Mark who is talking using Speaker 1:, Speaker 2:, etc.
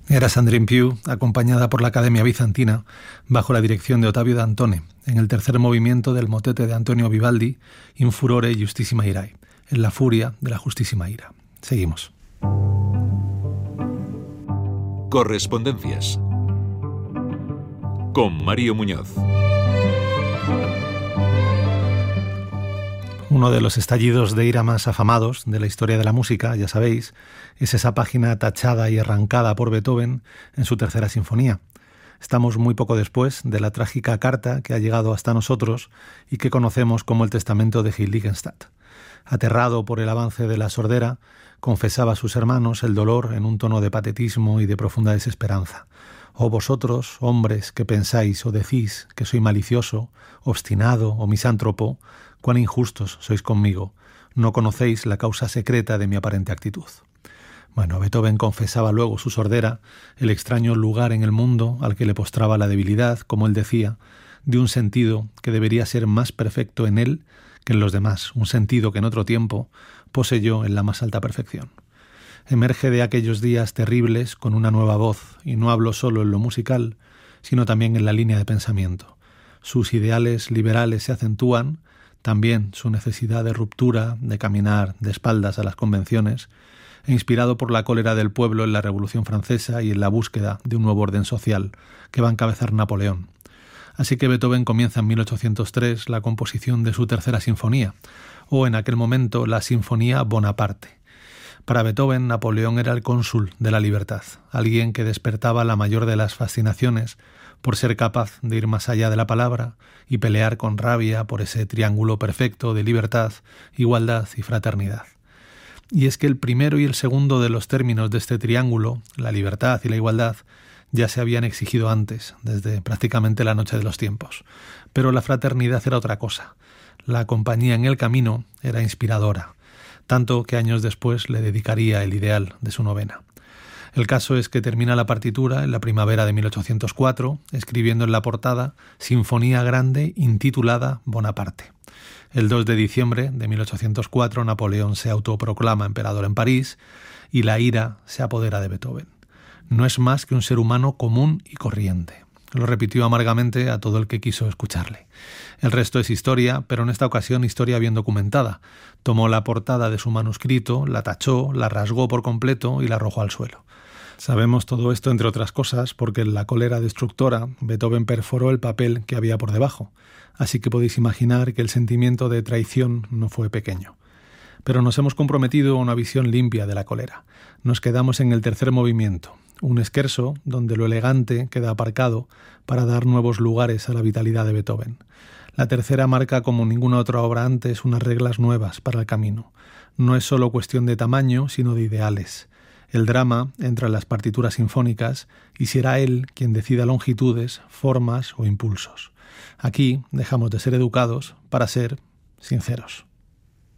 Speaker 1: Era Sandrine Pugh, acompañada por la Academia Bizantina, bajo la dirección de Ottavio Dantone, en el tercer movimiento del motete de Antonio Vivaldi, In furore justissima irae, en la furia de la justísima ira. Seguimos.
Speaker 2: Correspondencias con Mario Muñoz.
Speaker 1: Uno de los estallidos de ira más afamados de la historia de la música, ya sabéis, es esa página tachada y arrancada por Beethoven en su tercera sinfonía. Estamos muy poco después de la trágica carta que ha llegado hasta nosotros y que conocemos como el testamento de Heiligenstadt. Aterrado por el avance de la sordera, confesaba a sus hermanos el dolor en un tono de patetismo y de profunda desesperanza. «Oh vosotros, hombres, que pensáis o decís que soy malicioso, obstinado o misántropo, cuán injustos sois conmigo, no conocéis la causa secreta de mi aparente actitud». Bueno, Beethoven confesaba luego su sordera, el extraño lugar en el mundo al que le postraba la debilidad, como él decía, de un sentido que debería ser más perfecto en él que en los demás, un sentido que en otro tiempo poseyó en la más alta perfección. Emerge de aquellos días terribles con una nueva voz, y no hablo solo en lo musical, sino también en la línea de pensamiento. Sus ideales liberales se acentúan, también su necesidad de ruptura, de caminar de espaldas a las convenciones, e inspirado por la cólera del pueblo en la Revolución Francesa y en la búsqueda de un nuevo orden social que va a encabezar Napoleón. Así que Beethoven comienza en 1803 la composición de su tercera sinfonía, o en aquel momento la Sinfonía Bonaparte. Para Beethoven, Napoleón era el cónsul de la libertad, alguien que despertaba la mayor de las fascinaciones por ser capaz de ir más allá de la palabra y pelear con rabia por ese triángulo perfecto de libertad, igualdad y fraternidad. Y es que el primero y el segundo de los términos de este triángulo, la libertad y la igualdad, ya se habían exigido antes, desde prácticamente la noche de los tiempos. Pero la fraternidad era otra cosa. La compañía en el camino era inspiradora, tanto que años después le dedicaría el ideal de su novena. El caso es que termina la partitura en la primavera de 1804, escribiendo en la portada Sinfonía Grande intitulada Bonaparte. El 2 de diciembre de 1804 Napoleón se autoproclama emperador en París y la ira se apodera de Beethoven. No es más que un ser humano común y corriente. Lo repitió amargamente a todo el que quiso escucharle. El resto es historia, pero en esta ocasión historia bien documentada. Tomó la portada de su manuscrito, la tachó, la rasgó por completo y la arrojó al suelo. Sabemos todo esto, entre otras cosas, porque en la cólera destructora Beethoven perforó el papel que había por debajo. Así que podéis imaginar que el sentimiento de traición no fue pequeño. Pero nos hemos comprometido a una visión limpia de la cólera. Nos quedamos en el tercer movimiento, un scherzo donde lo elegante queda aparcado para dar nuevos lugares a la vitalidad de Beethoven. La tercera marca, como ninguna otra obra antes, unas reglas nuevas para el camino. No es solo cuestión de tamaño, sino de ideales. El drama entra en las partituras sinfónicas y será él quien decida longitudes, formas o impulsos. Aquí dejamos de ser educados para ser sinceros.